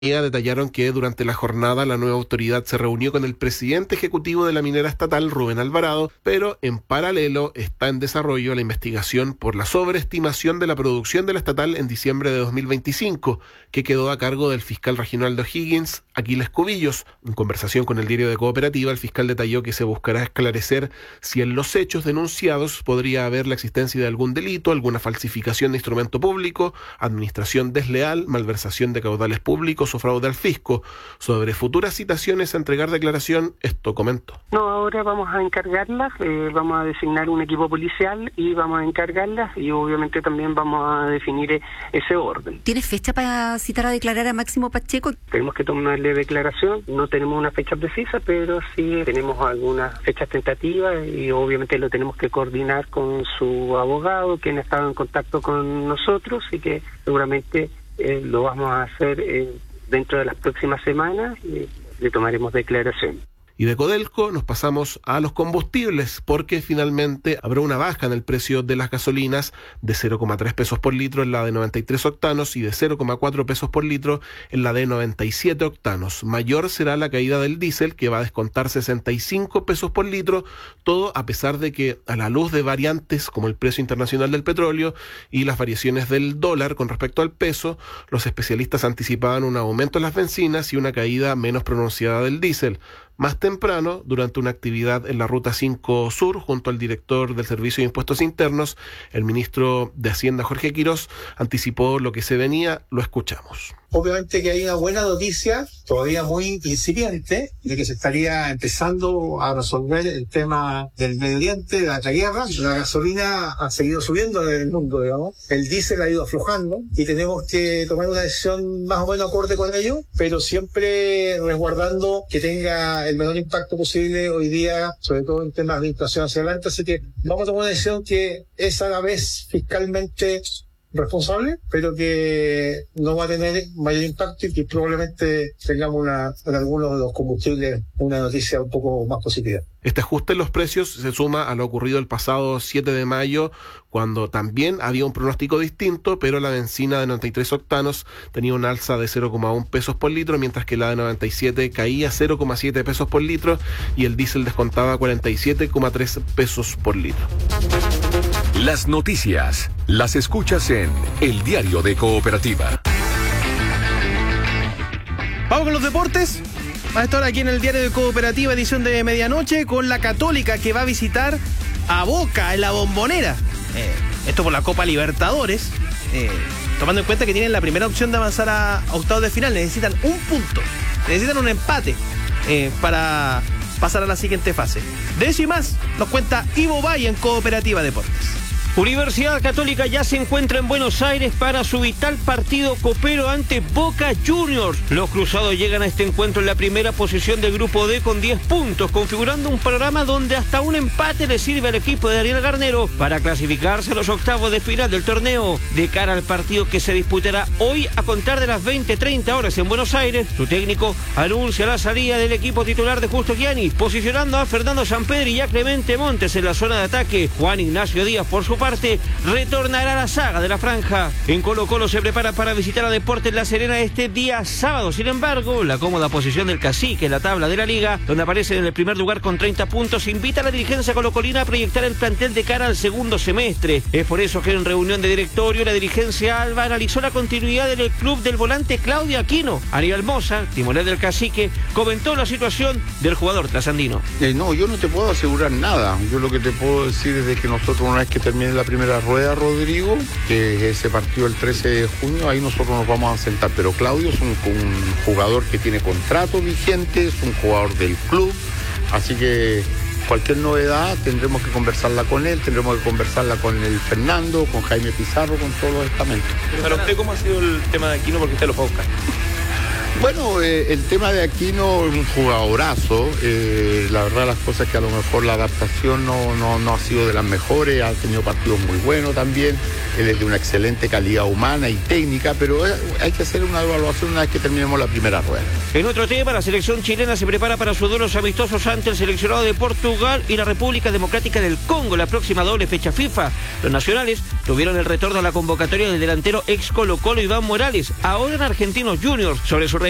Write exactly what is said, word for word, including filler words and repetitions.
Detallaron que durante la jornada la nueva autoridad se reunió con el presidente ejecutivo de la minera estatal, Rubén Alvarado, pero en paralelo está en desarrollo la investigación por la sobreestimación de la producción de la estatal en diciembre de dos mil veinticinco, que quedó a cargo del fiscal regional de O'Higgins, Aquiles Cubillos. En conversación con el diario de Cooperativa, el fiscal detalló que se buscará esclarecer si en los hechos denunciados podría haber la existencia de algún delito, alguna falsificación de instrumento público, administración desleal, malversación de caudales públicos o fraude al fisco. Sobre futuras citaciones a entregar declaración, esto comentó. No, ahora vamos a encargarlas, eh, vamos a designar un equipo policial y vamos a encargarlas y obviamente también vamos a definir eh, ese orden. ¿Tienes fecha para citar a declarar a Máximo Pacheco? Tenemos que tomarle declaración, no tenemos una fecha precisa, pero sí tenemos algunas fechas tentativas y obviamente lo tenemos que coordinar con su abogado, quien ha estado en contacto con nosotros y que seguramente eh, lo vamos a hacer eh, dentro de las próximas semanas y le tomaremos declaración. Y de Codelco nos pasamos a los combustibles, porque finalmente habrá una baja en el precio de las gasolinas de cero coma tres pesos por litro en la de noventa y tres octanos y de cero coma cuatro pesos por litro en la de noventa y siete octanos. Mayor será la caída del diésel, que va a descontar sesenta y cinco pesos por litro, todo a pesar de que, a la luz de variantes como el precio internacional del petróleo y las variaciones del dólar con respecto al peso, los especialistas anticipaban un aumento en las bencinas y una caída menos pronunciada del diésel. Más temprano, durante una actividad en la Ruta cinco Sur, junto al director del Servicio de Impuestos Internos, el ministro de Hacienda, Jorge Quirós, anticipó lo que se venía. Lo escuchamos. Obviamente que hay una buena noticia, todavía muy incipiente, de que se estaría empezando a resolver el tema del Medio Oriente, de la guerra. La gasolina ha seguido subiendo en el mundo, digamos. El diésel ha ido aflojando y tenemos que tomar una decisión más o menos acorde con ello, pero siempre resguardando que tenga el menor impacto posible hoy día, sobre todo en temas de inflación hacia adelante. Así que vamos a tomar una decisión que es a la vez fiscalmente responsable, pero que no va a tener mayor impacto y que probablemente tengamos una, en algunos de los combustibles una noticia un poco más positiva. Este ajuste en los precios se suma a lo ocurrido el pasado siete de mayo, cuando también había un pronóstico distinto, pero la bencina de noventa y tres octanos tenía un alza de cero coma uno pesos por litro, mientras que la de noventa y siete caía cero coma siete pesos por litro y el diésel descontaba cuarenta y siete coma tres pesos por litro. Las noticias las escuchas en El Diario de Cooperativa. Vamos con los deportes. A esta hora aquí en El Diario de Cooperativa, edición de medianoche, con la Católica que va a visitar a Boca en la Bombonera. Eh, esto por la Copa Libertadores. Eh, tomando en cuenta que tienen la primera opción de avanzar a octavos de final. Necesitan un punto. Necesitan un empate eh, para pasar a la siguiente fase. De eso y más nos cuenta Ivo Valle en Cooperativa Deportes. Universidad Católica ya se encuentra en Buenos Aires para su vital partido copero ante Boca Juniors. Los cruzados llegan a este encuentro en la primera posición del grupo D con diez puntos, configurando un panorama donde hasta un empate le sirve al equipo de Ariel Garnero para clasificarse a los octavos de final del torneo. De cara al partido que se disputará hoy a contar de las veinte treinta horas en Buenos Aires, su técnico anuncia la salida del equipo titular de Justo Gianni, posicionando a Fernando Sampedri y a Clemente Montes en la zona de ataque. Juan Ignacio Díaz, por su parte, retornará a la saga de la franja. En Colo Colo se prepara para visitar a Deportes La Serena este día sábado. Sin embargo, la cómoda posición del Cacique en la tabla de la liga, donde aparece en el primer lugar con treinta puntos, invita a la dirigencia colocolina a proyectar el plantel de cara al segundo semestre. Es por eso que en reunión de directorio la dirigencia alba analizó la continuidad del club del volante Claudio Aquino. Aníbal Moza, timonel del Cacique, comentó la situación del jugador trasandino. Eh, no, yo no te puedo asegurar nada. Yo lo que te puedo decir es de que nosotros, una vez que termine la primera rueda, Rodrigo, que es ese partido el trece de junio, ahí nosotros nos vamos a sentar. Pero Claudio es un, un jugador que tiene contrato vigente, es un jugador del club, así que cualquier novedad tendremos que conversarla con él, tendremos que conversarla con el Fernando, con Jaime Pizarro, con todos los estamentos. Para usted, ¿cómo ha sido el tema de Aquino? Porque usted lo fue a buscar. Bueno, eh, el tema de Aquino es un jugadorazo. Eh, la verdad, las cosas que a lo mejor la adaptación no, no, no ha sido de las mejores, ha tenido partidos muy buenos también. Él es de una excelente calidad humana y técnica, pero hay que hacer una evaluación una vez que terminemos la primera rueda. En otro tema, la selección chilena se prepara para sus duelos amistosos ante el seleccionado de Portugal y la República Democrática del Congo, la próxima doble fecha FIFA. Los nacionales tuvieron el retorno a la convocatoria del delantero ex Colo Colo Iván Morales, ahora en Argentinos Juniors. Sobre su